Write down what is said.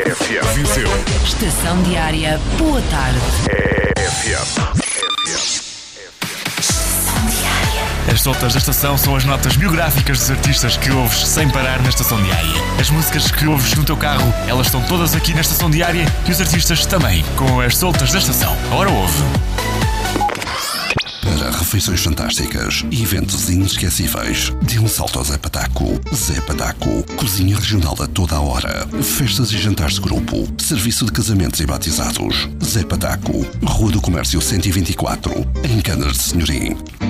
Viseu. Estação Diária, boa tarde. As soltas da estação são as notas biográficas dos artistas que ouves sem parar na Estação Diária. As músicas que ouves no teu carro, elas estão todas aqui na Estação Diária e os artistas também, com as soltas da estação. Ora ouve. Para refeições fantásticas e eventos inesquecíveis, dê um salto ao Zé Pataco. Zé Pataco, cozinha regional a toda a hora, festas e jantares de grupo, serviço de casamentos e batizados. Zé Pataco, Rua do Comércio 124, em Canas de Senhorim.